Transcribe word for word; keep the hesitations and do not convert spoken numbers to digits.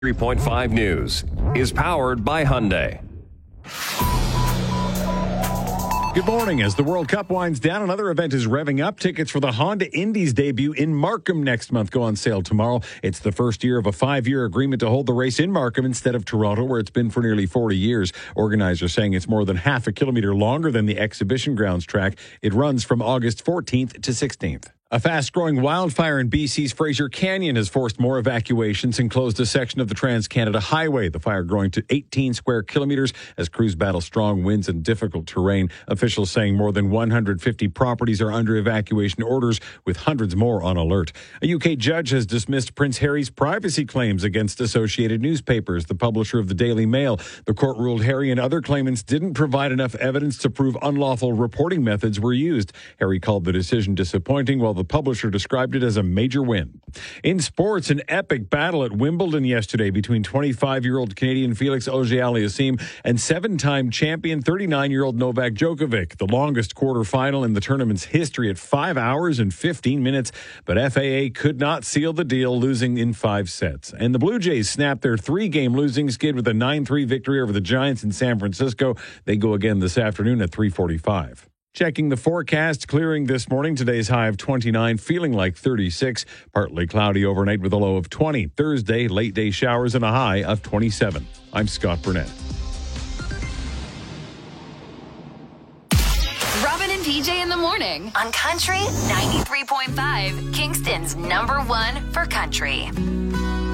three point five News is powered by Hyundai. Good morning. As the World Cup winds down, another event is revving up. Tickets for the Honda Indy's debut in Markham next month go on sale tomorrow. It's the first year of a five-year agreement to hold the race in Markham instead of Toronto, where it's been for nearly forty years. Organizers saying it's more than half a kilometre longer than the exhibition grounds track. It runs from August fourteenth to sixteenth. A fast-growing wildfire in B C's Fraser Canyon has forced more evacuations and closed a section of the Trans-Canada Highway. The fire growing to eighteen square kilometres as crews battle strong winds and difficult terrain. Officials saying more than one hundred fifty properties are under evacuation orders, with hundreds more on alert. A U K judge has dismissed Prince Harry's privacy claims against Associated Newspapers, the publisher of the Daily Mail. The court ruled Harry and other claimants didn't provide enough evidence to prove unlawful reporting methods were used. Harry called the decision disappointing, while the The publisher described it as a major win. In sports, an epic battle at Wimbledon yesterday between twenty-five-year-old Canadian Felix Auger-Aliassime and seven-time champion thirty-nine-year-old Novak Djokovic, the longest quarterfinal in the tournament's history at five hours and fifteen minutes. But F A A could not seal the deal, losing in five sets. And the Blue Jays snapped their three-game losing skid with a nine three victory over the Giants in San Francisco. They go again this afternoon at three forty-five. Checking the forecast, clearing this morning. Today's high of twenty-nine, feeling like thirty-six. Partly cloudy overnight with a low of twenty. Thursday, late day showers and a high of twenty-seven. I'm Scott Burnett. Robin and P J in the morning on Country ninety-three point five, Kingston's number one for country.